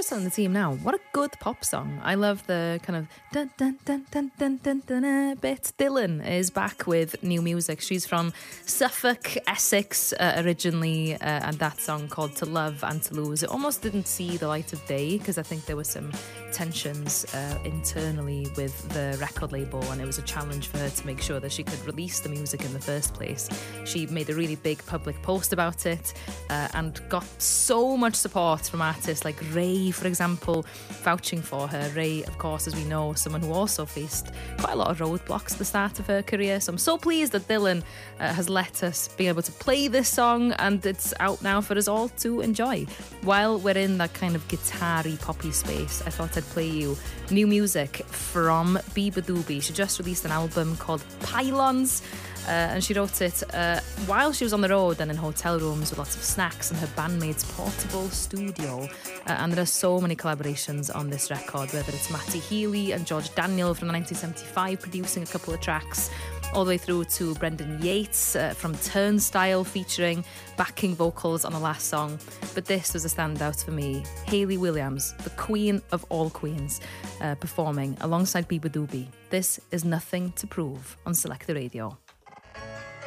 just telling the team now, what a good pop song. I love the kind of dun dun dun dun dun dun dun bit. Dylan is back with new music. She's from Suffolk, Essex originally, and that song called To Love and To Lose. It almost didn't see the light of day because I think there were some tensions internally with the record label, and it was a challenge for her to make sure that she could release the music in the first place. She made a really big public post about it and got so much support from artists like Ray, for example, vouching for her. Ray, of course, as we know, someone who also faced quite a lot of roadblocks at the start of her career. So I'm so pleased that Dylan has let us be able to play this song, and it's out now for us all to enjoy. While we're in that kind of guitar-y, poppy space, I thought I'd play you new music from Beabadoobee. She just released an album called Pylons, and she wrote it while she was on the road and in hotel rooms with lots of snacks in her bandmate's portable studio. And there are so many collaborations on this record, whether it's Matty Healy and George Daniel from 1975 producing a couple of tracks, all the way through to Brendan Yates from Turnstile featuring backing vocals on the last song. But this was a standout for me. Hayley Williams, the queen of all queens, performing alongside Beabadoobee. This is Nothing to Prove on Selector Radio.